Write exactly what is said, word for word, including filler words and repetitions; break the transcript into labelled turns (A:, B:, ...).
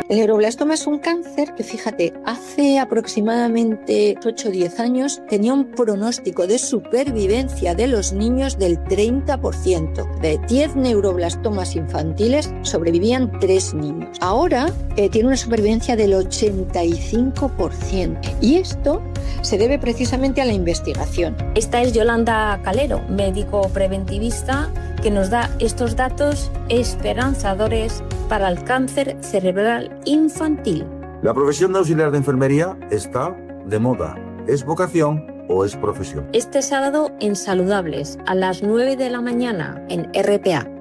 A: El neuroblastoma es un cáncer que, fíjate, hace aproximadamente ocho o diez años tenía un pronóstico de supervivencia de los niños del treinta por ciento. De diez neuroblastomas infantiles sobrevivían tres niños. Ahora eh, tiene una supervivencia del ochenta y cinco por ciento. Y esto se debe precisamente a la investigación.
B: Esta es Yolanda Calero, médico preventivista, que nos da estos datos esperanzadores para el cáncer cerebral infantil.
C: La profesión de auxiliar de enfermería está de moda. ¿Es vocación o es profesión?
B: Este sábado en Saludables, a las nueve de la mañana, en R P A.